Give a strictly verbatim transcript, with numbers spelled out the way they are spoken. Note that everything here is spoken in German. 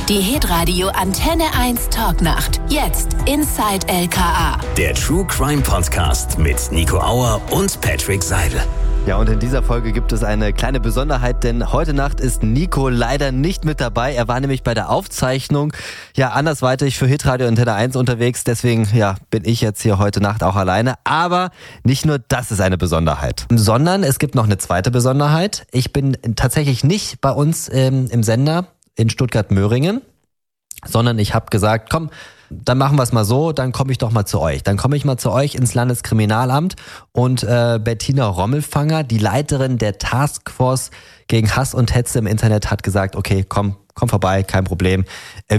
Die Hitradio Antenne eins Talknacht. Jetzt Inside L K A. Der True Crime Podcast mit Nico Auer und Patrick Seidel. Ja, und in dieser Folge gibt es eine kleine Besonderheit, denn heute Nacht ist Nico leider nicht mit dabei. Er war nämlich bei der Aufzeichnung ja andersweitig für Hitradio Antenne eins unterwegs. Deswegen ja, bin ich jetzt hier heute Nacht auch alleine. Aber nicht nur das ist eine Besonderheit, sondern es gibt noch eine zweite Besonderheit. Ich bin tatsächlich nicht bei uns ähm, im Sender in Stuttgart-Möhringen, sondern ich habe gesagt, komm, dann machen wir es mal so, dann komme ich doch mal zu euch. Dann komme ich mal zu euch ins Landeskriminalamt und äh, Bettina Rommelfanger, die Leiterin der Taskforce gegen Hass und Hetze im Internet, hat gesagt, okay, komm, komm vorbei, kein Problem.